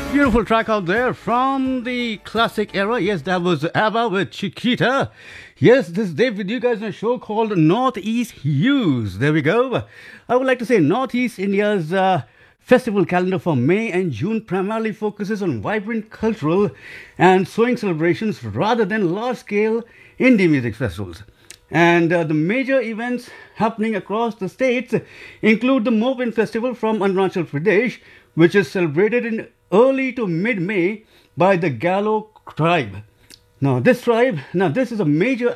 Beautiful track out there from the classic era. Yes, that was ABBA with Chiquita. Yes, this is Dave with you guys on a show called Northeast Hues. There we go. I would like to say Northeast India's festival calendar for May and June primarily focuses on vibrant cultural and sewing celebrations rather than large-scale indie music festivals. And the major events happening across the states include the Mopin Festival from Arunachal Pradesh, which is celebrated in early to mid-May by the Galo tribe. Now, this is a major